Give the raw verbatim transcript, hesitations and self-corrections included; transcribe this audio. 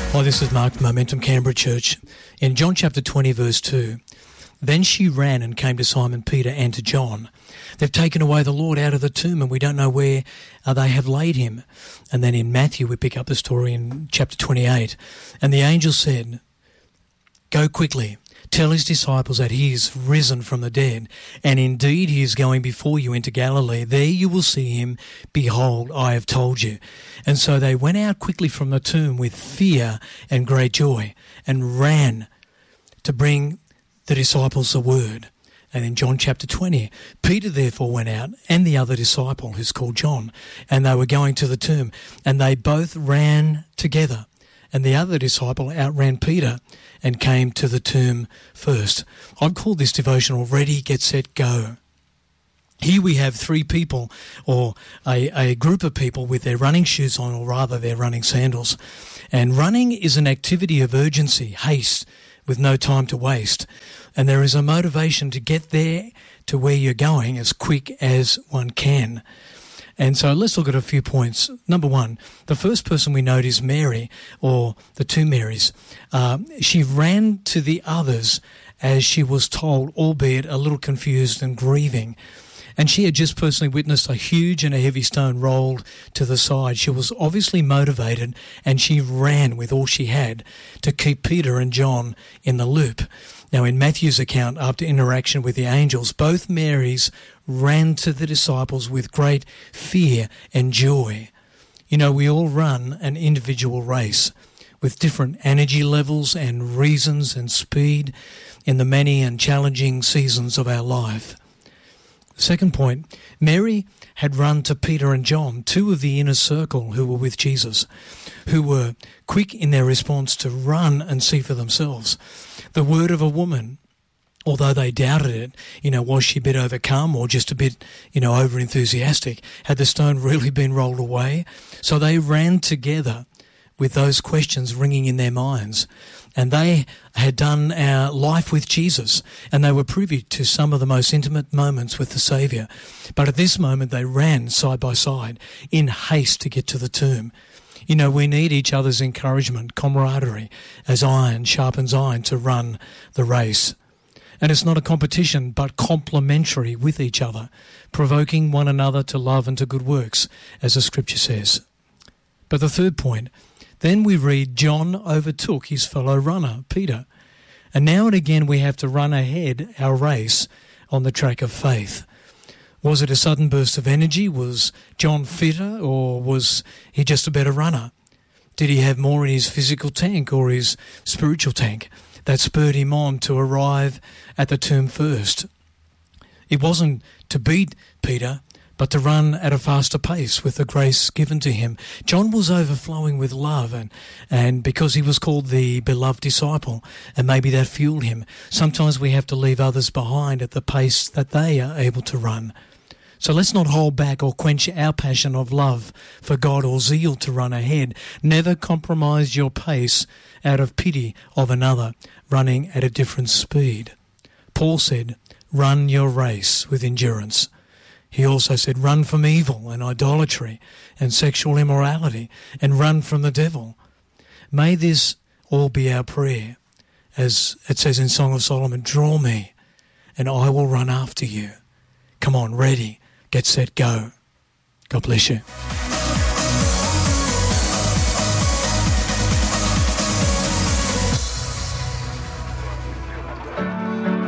Hi, this is Mark from Momentum Canberra Church. In John chapter twenty, verse two, then she ran and came to Simon Peter and to John. They've taken away the Lord out of the tomb and we don't know where uh, they have laid him. And then in Matthew, we pick up the story in chapter twenty-eight. And the angel said, go quickly, tell his disciples that he is risen from the dead, and indeed he is going before you into Galilee. There you will see him. Behold, I have told you. And so they went out quickly from the tomb with fear and great joy, and ran to bring the disciples the word. And in John chapter twenty, Peter therefore went out, and the other disciple, who's called John, and they were going to the tomb, and they both ran together. And the other disciple outran Peter and came to the tomb first. I've called this devotional Ready, Get Set, Go. Here we have three people, or a, a group of people with their running shoes on, or rather their running sandals. And running is an activity of urgency, haste, with no time to waste. And there is a motivation to get there to where you're going as quick as one can. And so let's look at a few points. Number one, the first person we note is Mary, or the two Marys. Uh, she ran to the others as she was told, albeit a little confused and grieving. And she had just personally witnessed a huge and a heavy stone rolled to the side. She was obviously motivated, and she ran with all she had to keep Peter and John in the loop. Now, in Matthew's account, after interaction with the angels, both Marys ran to the disciples with great fear and joy. You know, we all run an individual race with different energy levels and reasons and speed in the many and challenging seasons of our life. Second point, Mary had run to Peter and John, two of the inner circle who were with Jesus, who were quick in their response to run and see for themselves. The word of a woman, although they doubted it, you know, was she a bit overcome or just a bit, you know, over-enthusiastic? Had the stone really been rolled away? So they ran together with those questions ringing in their minds. And they had done our life with Jesus, and they were privy to some of the most intimate moments with the Saviour. But at this moment, they ran side by side in haste to get to the tomb. You know, we need each other's encouragement, camaraderie, as iron sharpens iron to run the race. And it's not a competition, but complementary with each other, provoking one another to love and to good works, as the Scripture says. But the third point, then we read John overtook his fellow runner, Peter. And now and again we have to run ahead our race on the track of faith. Was it a sudden burst of energy? Was John fitter, or was he just a better runner? Did he have more in his physical tank or his spiritual tank that spurred him on to arrive at the tomb first? It wasn't to beat Peter, but to run at a faster pace with the grace given to him. John was overflowing with love, and, and because he was called the beloved disciple, and maybe that fueled him. Sometimes we have to leave others behind at the pace that they are able to run. So let's not hold back or quench our passion of love for God or zeal to run ahead. Never compromise your pace out of pity of another running at a different speed. Paul said, run your race with endurance. He also said, run from evil and idolatry and sexual immorality, and run from the devil. May this all be our prayer. As it says in Song of Solomon, draw me and I will run after you. Come on, ready, get set, go. God bless you.